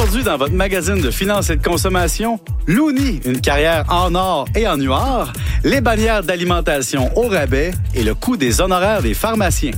Aujourd'hui, dans votre magazine de finances et de consommation, Loonie, une carrière en or et en nuard, les bannières d'alimentation au rabais et le coût des honoraires des pharmaciens.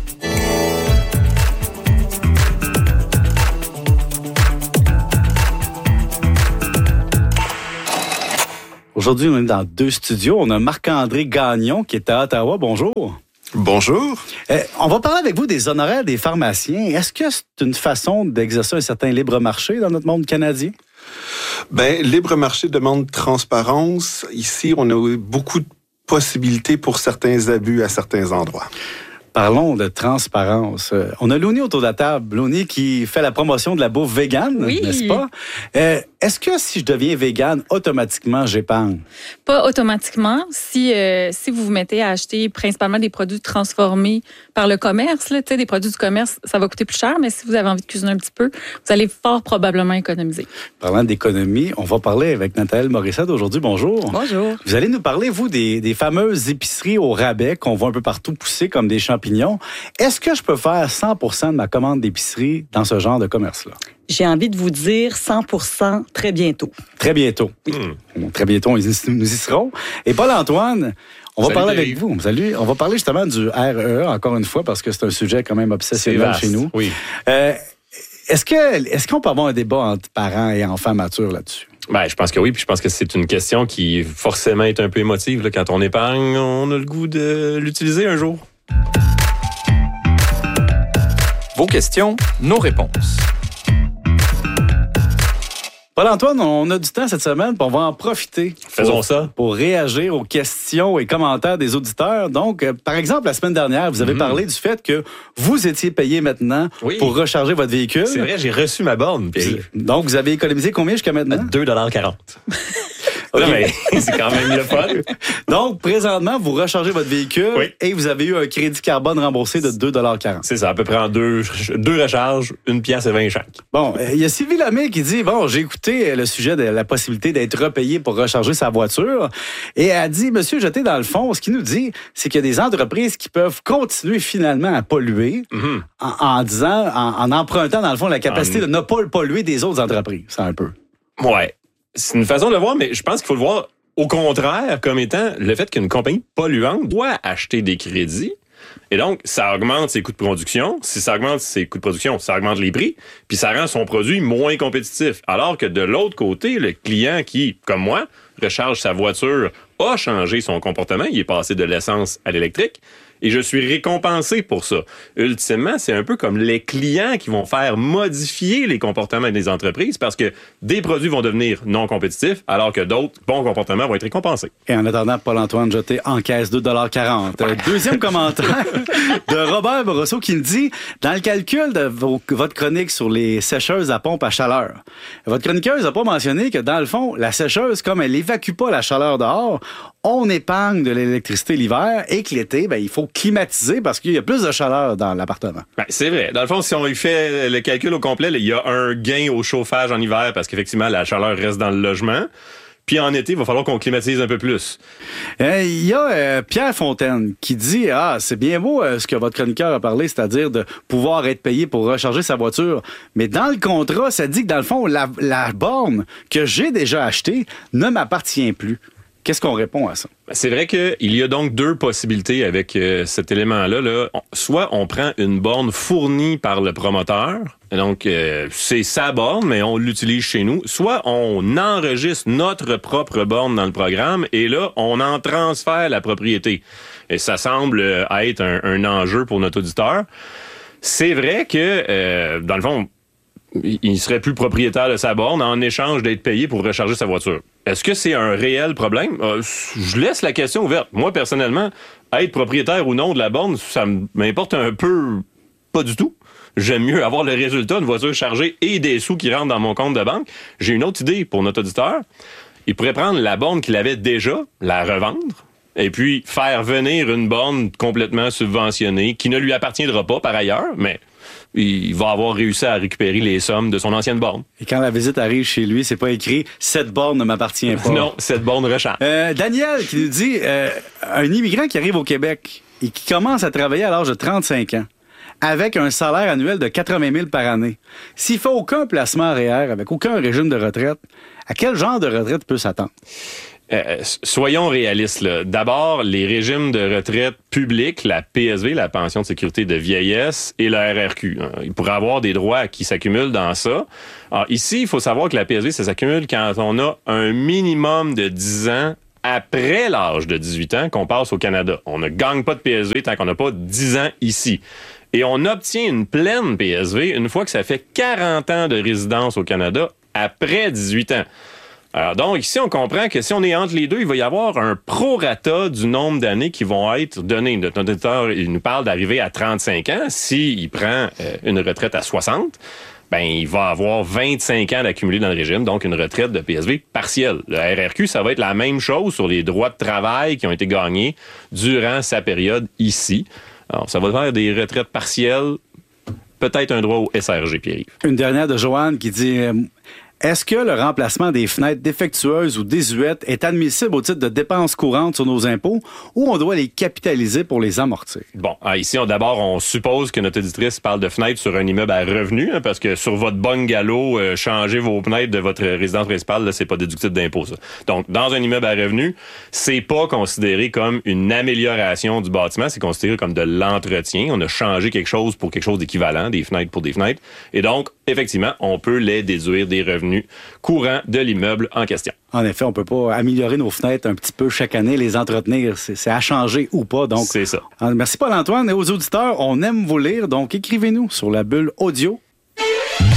Aujourd'hui, on est dans 2 studios. On a Marc-André Gagnon qui est à Ottawa. Bonjour. Bonjour. On va parler avec vous des honoraires des pharmaciens. Est-ce que c'est une façon d'exercer un certain libre marché dans notre monde canadien? Ben, libre marché demande transparence. Ici, on a eu beaucoup de possibilités pour certains abus à certains endroits. Parlons de transparence. On a Loonie autour de la table. Loonie qui fait la promotion de la bouffe végane, oui. N'est-ce pas? Est-ce que si je deviens végane, automatiquement, j'épargne? Pas automatiquement. Si vous vous mettez à acheter principalement des produits transformés par le commerce, là, des produits du commerce, ça va coûter plus cher, mais si vous avez envie de cuisiner un petit peu, vous allez fort probablement économiser. Parlant d'économie, on va parler avec Nathalie Morissette aujourd'hui. Bonjour. Bonjour. Vous allez nous parler, vous, des fameuses épiceries au rabais qu'on voit un peu partout pousser comme des champignons. Est-ce que je peux faire 100% de ma commande d'épicerie dans ce genre de commerce-là? J'ai envie de vous dire 100% très bientôt. Très bientôt. Oui. Très bientôt, nous y serons. Et Paul-Antoine, on va parler avec vous. Salut. On va parler justement du REE, encore une fois, parce que c'est un sujet quand même obsessionnel chez nous. Oui. Est-ce qu'on peut avoir un débat entre parents et enfants matures là-dessus? Ben, je pense que oui, puis je pense que c'est une question qui forcément est un peu émotive. Là. Quand on épargne, on a le goût de l'utiliser un jour. Vos questions, nos réponses. Paul-Antoine, on a du temps cette semaine, puis on va en profiter. Faisons ça. Pour réagir aux questions et commentaires des auditeurs. Donc, par exemple, la semaine dernière, vous avez parlé du fait que vous étiez payé maintenant pour recharger votre véhicule. C'est vrai, j'ai reçu ma borne. Donc, vous avez économisé combien jusqu'à maintenant? 2,40 $. Non, mais c'est quand même le fun. Donc, présentement, vous rechargez votre véhicule et vous avez eu un crédit carbone remboursé de 2,40 $. C'est ça, à peu près en deux recharges, 1,20 $ chaque. Bon, il y a Sylvie Lemay qui dit, bon, j'ai écouté le sujet de la possibilité d'être repayé pour recharger sa voiture et elle dit, Monsieur Jeté, dans le fond, ce qu'il nous dit, c'est qu'il y a des entreprises qui peuvent continuer finalement à polluer en empruntant, dans le fond, la capacité de ne pas polluer des autres entreprises. C'est un peu. Ouais. C'est une façon de le voir, mais je pense qu'il faut le voir au contraire comme étant le fait qu'une compagnie polluante doit acheter des crédits. Et donc, ça augmente ses coûts de production. Si ça augmente ses coûts de production, ça augmente les prix, puis ça rend son produit moins compétitif. Alors que de l'autre côté, le client qui, comme moi, recharge sa voiture, a changé son comportement. Il est passé de l'essence à l'électrique. Et je suis récompensé pour ça. Ultimement, c'est un peu comme les clients qui vont faire modifier les comportements des entreprises parce que des produits vont devenir non compétitifs alors que d'autres bons comportements vont être récompensés. Et en attendant, Paul-Antoine Jeté encaisse 2,40 $. Deuxième commentaire de Robert Brosseau qui nous dit, dans le calcul de votre chronique sur les sécheuses à pompe à chaleur, votre chroniqueuse n'a pas mentionné que dans le fond, la sécheuse, comme elle évacue pas la chaleur dehors, on épargne de l'électricité l'hiver et que l'été, il faut climatiser parce qu'il y a plus de chaleur dans l'appartement. Ben, c'est vrai. Dans le fond, si on y fait le calcul au complet, il y a un gain au chauffage en hiver parce qu'effectivement, la chaleur reste dans le logement. Puis en été, il va falloir qu'on climatise un peu plus. Il y a Pierre Fontaine qui dit, c'est bien beau ce que votre chroniqueur a parlé, c'est-à-dire de pouvoir être payé pour recharger sa voiture. Mais dans le contrat, ça dit que dans le fond, la borne que j'ai déjà achetée ne m'appartient plus. Qu'est-ce qu'on répond à ça? C'est vrai qu'il y a donc 2 possibilités avec cet élément-là. Là. Soit on prend une borne fournie par le promoteur, donc c'est sa borne, mais on l'utilise chez nous. Soit on enregistre notre propre borne dans le programme et là, on en transfère la propriété. Et ça semble être un enjeu pour notre auditeur. C'est vrai que, dans le fond, il serait plus propriétaire de sa borne en échange d'être payé pour recharger sa voiture. Est-ce que c'est un réel problème? Je laisse la question ouverte. Moi, personnellement, être propriétaire ou non de la borne, ça m'importe un peu pas du tout. J'aime mieux avoir le résultat d'une voiture chargée et des sous qui rentrent dans mon compte de banque. J'ai une autre idée pour notre auditeur. Il pourrait prendre la borne qu'il avait déjà, la revendre, et puis faire venir une borne complètement subventionnée qui ne lui appartiendra pas par ailleurs, mais il va avoir réussi à récupérer les sommes de son ancienne borne. Et quand la visite arrive chez lui, c'est pas écrit « Cette borne ne m'appartient pas ». Non, cette borne recharge. Daniel qui nous dit un immigrant qui arrive au Québec et qui commence à travailler à l'âge de 35 ans. avec un salaire annuel de 80 000 par année, s'il fait aucun placement REER avec aucun régime de retraite, à quel genre de retraite il peut s'attendre? Soyons réalistes, là. D'abord, les régimes de retraite publics, la PSV, la pension de sécurité de vieillesse, et la RRQ. Il pourrait y avoir des droits qui s'accumulent dans ça. Alors, ici, il faut savoir que la PSV, ça s'accumule quand on a un minimum de 10 ans après l'âge de 18 ans qu'on passe au Canada. On ne gagne pas de PSV tant qu'on n'a pas 10 ans ici. Et on obtient une pleine PSV une fois que ça fait 40 ans de résidence au Canada après 18 ans. Alors donc, ici, on comprend que si on est entre les deux, il va y avoir un prorata du nombre d'années qui vont être données. Notre auditeur, il nous parle d'arriver à 35 ans. S'il prend une retraite à 60, ben il va avoir 25 ans d'accumuler dans le régime, donc une retraite de PSV partielle. Le RRQ, ça va être la même chose sur les droits de travail qui ont été gagnés durant sa période ici. Alors, ça va faire des retraites partielles, peut-être un droit au SRG, Pierre-Yves. Une dernière de Joanne qui dit... Est-ce que le remplacement des fenêtres défectueuses ou désuètes est admissible au titre de dépenses courantes sur nos impôts ou on doit les capitaliser pour les amortir? Bon, ici, d'abord, on suppose que notre auditrice parle de fenêtres sur un immeuble à revenus, parce que sur votre bungalow, changer vos fenêtres de votre résidence principale, là, c'est pas déductible d'impôt, ça. Donc, dans un immeuble à revenus, c'est pas considéré comme une amélioration du bâtiment, c'est considéré comme de l'entretien. On a changé quelque chose pour quelque chose d'équivalent, des fenêtres pour des fenêtres. Et donc, effectivement, on peut les déduire des revenus courants de l'immeuble en question. En effet, on peut pas améliorer nos fenêtres un petit peu chaque année, les entretenir. C'est à changer ou pas. Donc, c'est ça. Merci Paul-Antoine. Et aux auditeurs, on aime vous lire. Donc, écrivez-nous sur la bulle audio